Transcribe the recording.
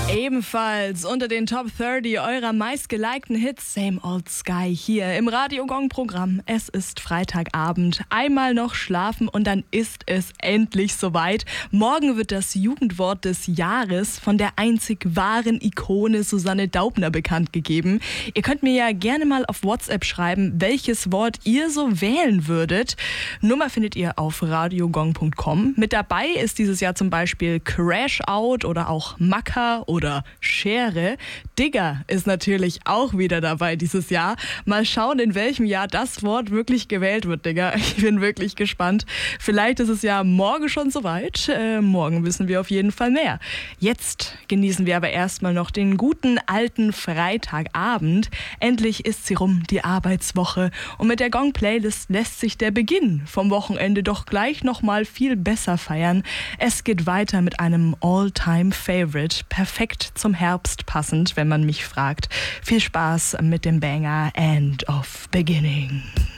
Ebenfalls unter den Top 30 eurer meistgelikten Hits Same Old Sky hier im Radio Gong Programm. Es ist Freitagabend, einmal noch schlafen und dann ist es endlich soweit. Morgen wird das Jugendwort des Jahres von der einzig wahren Ikone Susanne Daubner bekannt gegeben. Ihr könnt mir ja gerne mal auf WhatsApp schreiben, welches Wort ihr so wählen würdet. Nummer findet ihr auf radiogong.com. Mit dabei ist dieses Jahr zum Beispiel Crash Out oder auch Macker oder Schere. Digger ist natürlich auch wieder dabei dieses Jahr. Mal schauen, in welchem Jahr das Wort wirklich gewählt wird, Digga. Ich bin wirklich gespannt. Vielleicht ist es ja morgen schon soweit. Morgen wissen wir auf jeden Fall mehr. Jetzt genießen wir aber erstmal noch den guten alten Freitagabend. Endlich ist sie rum, die Arbeitswoche. Und mit der Gong-Playlist lässt sich der Beginn vom Wochenende doch gleich nochmal viel besser feiern. Es geht weiter mit einem All-Time-Favorite. Perfekt zum Herbst passend, wenn man mich fragt. Viel Spaß mit dem Banger End of Beginning.